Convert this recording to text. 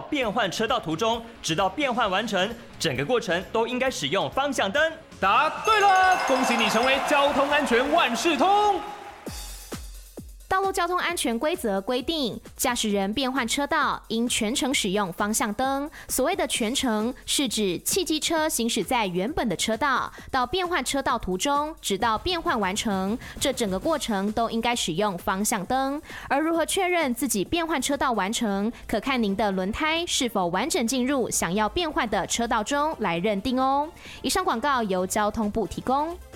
变换车道途中，直到变换完成，整个过程都应该使用方向灯。 答对了，恭喜你成为交通安全万事通。 道路交通安全规则规定，驾驶人变换车道应全程使用方向灯。所谓的全程，是指汽机车行驶在原本的车道，到变换车道途中，直到变换完成，这整个过程都应该使用方向灯。而如何确认自己变换车道完成，可看您的轮胎是否完整进入想要变换的车道中来认定哦。以上广告由交通部提供。